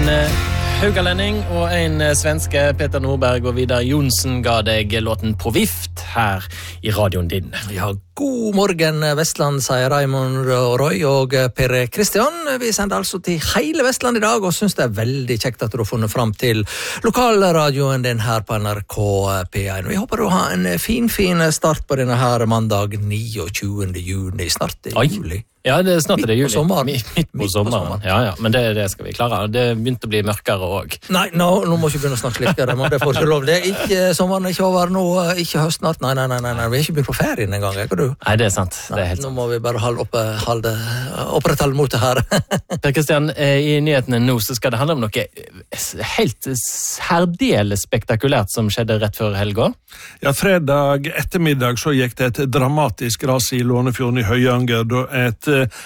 haugalending og en svenske, Peter Norberg og Vidar Jonsen, ga deg låten På vift her i radioen din. Ja, god morgen Vestland, sier Raimond og Roy og Per Kristian. Vi sender altså til hele Vestland i dag, og synes det veldig kjekt at du har funnet fram til lokalradioen din her på NRK P1. Vi håper du har en fin start på denne her mandag 29. juni, snart i juli. Ja, det snart er det juli. Midt på sommeren. Ja, men det skal vi klare. Det begynte å bli mørkere også. Nei, nå må ikke begynne å snakke slik, men det får ikke lov. Det er ikke sommeren, ikke over nå, ikke høst snart. Nei, vi har ikke begynt på ferien en gang, ikke du? Nei, det er sant. Det er helt sant. Nå må vi bare opprettholde motet her. Per Kristian, i nyhetene nå så skal det handle om noe helt særdeles spektakulært som skjedde rett før helga. Ja, fredag ettermiddag så gikk det et dramatisk ras i Lånefjorden i Høyanger, da et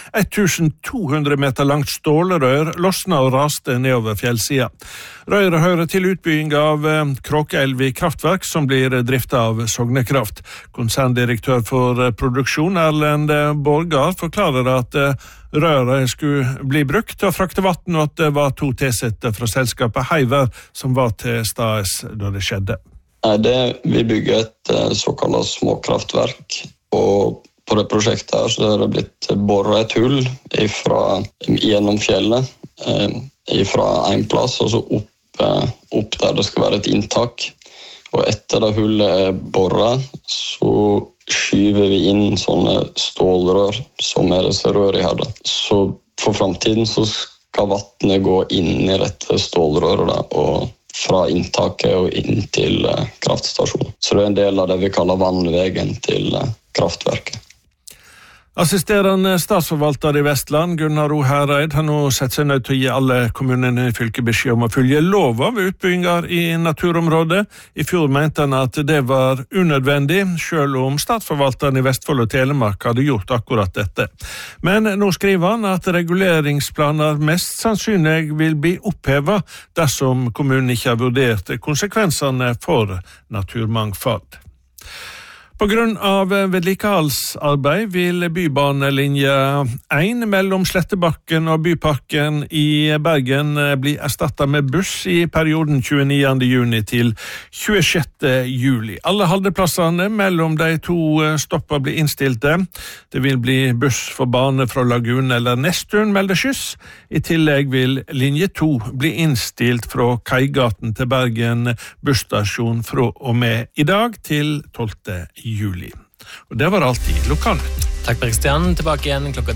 1200 meter langt stålrør losna og raste nedover fjellsida. Røret hører til utbygging av Kråkeelv kraftverk, som blir driftet av Sognekraft. Konserndirektør for produksjon Erlend Borgar forklarer at røret skulle bli brukt til å frakte vatten, og at det var 2 tilsatte fra selskapet Heiver som var til stades da det skjedde. Vi bygger et såkalt småkraftverk, og på det prosjektet her så er det blitt borret et hull gjennom fjellet, fra en plass og så opp der det skal være et inntak. Og etter det hullet er borret, så skyver vi inn sånne stålrør som er disse rør i her. Så for fremtiden så skal vattnet gå inn i dette stålrøret og fra inntaket og inn til kraftstasjonen. Så det er en del av det vi kaller vannvegen til kraftverket. Assisterende statsforvalter i Vestland, Gunnar O. Hereid, har nå sett seg nødt til å gi alle kommunene i fylket beskjed om å følge lova ved utbygginger i naturområdet. I fjor mente han at det var unødvendig, selv om statsforvalteren i Vestfold og Telemark hadde gjort akkurat dette. Men nå skriver han at reguleringsplaner mest sannsynlig vil bli opphevet dersom kommunen ikke har vurdert konsekvensene for naturmangfold. På grunn av vedlikeholdsarbeid vil bybanelinje 1 mellom Slettebakken og Byparken i Bergen bli erstattet med buss i perioden 29. juni til 26. juli. Alle haldeplassene mellom de 2 stopper blir innstilte. Det vil bli buss for bane fra Lagun eller Nesttun, melder Skyss. I tillegg vil linje 2 bli innstilt fra Kaigaten til Bergen busstasjon fra og med i dag til 12. juli. Og det var alt i Lokalnytt. Takk, Per Kristian. Tilbake igjen klokka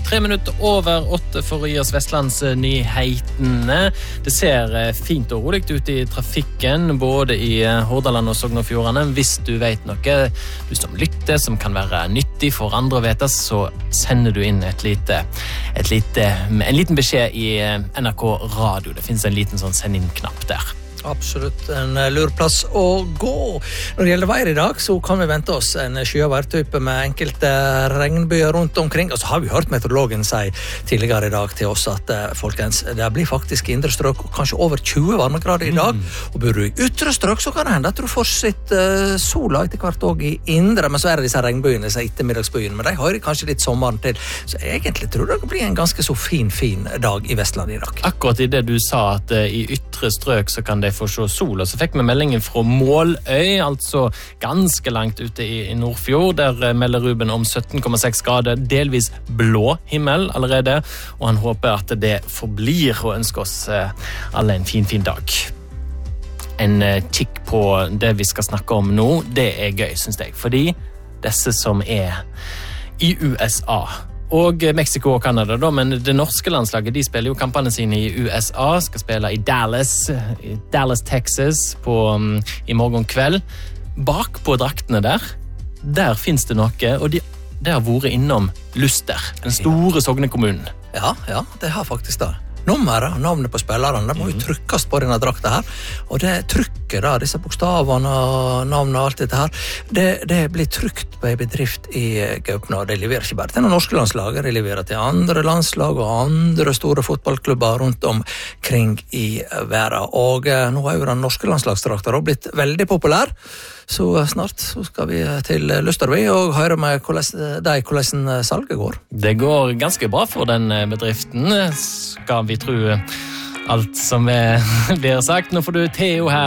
7:03 for å gi oss Vestlandsnyhetene. Det ser fint og roligt ut i trafikken, både i Hordaland og Sogn og Fjordane. Hvis du vet noe, du som lytter, som kan være nyttig for andre å vite, så sender du inn en liten beskjed i NRK Radio. Det finnes en liten sånn send inn-knapp der. Absolutt en lurplass å gå. Når det gjelder veier i dag, så kan vi vente oss en skyer-værtype med enkelte regnbyer rundt omkring. Og så har vi hørt meteorologen si tidligere i dag til oss at folkens, det blir faktisk i indre strøk kanskje over 20 varmegrader i dag. Og bor du i ytre strøk, så kan det hende at du får sitt sola etter hvert også i indre, men så er det disse regnbyene, disse ettermiddagsbyene, men de hører kanskje litt sommeren til. Så egentlig tror jeg det blir en ganske så fin dag i Vestland i dag. Akkurat i det du sa at i ytre strøk så kan det for å se sol, og så fikk vi meldingen fra Måløy, altså ganske langt ute i Nordfjord. Der melder Ruben om 17,6 grader, delvis blå himmel allerede, og han håper at det forblir, og ønsker oss alle en fin dag. En kikk på det vi skal snakke om nå, det er gøy, synes jeg, fordi disse som er i USA og Mexico og Canada da, men det norske landslaget, de spiller jo kampene sine i USA, skal spille i Dallas, Texas i morgen kveld. Bak på draktene der finnes det noe, og de har vært innom Luster, den store Sognekommunen. Ja, det har faktisk det. Navnet på spillerne, det må jo trykkes på denne drakta her, og det trykket da, disse bokstavene og navnet og alt dette her, det blir trykt på en bedrift i Gaupne, og det leverer ikke bare til det norske landslaget, det leverer til andre landslag og andre store fotballklubber rundt omkring i verden, og nå har jo den norske landslagsdrakta blitt veldig populær, så snart så skal vi til Lusterby og høre med hvordan salget går. Det går ganske bra for den bedriften, skal vi tro alt som blir sagt. Nå får du Theo her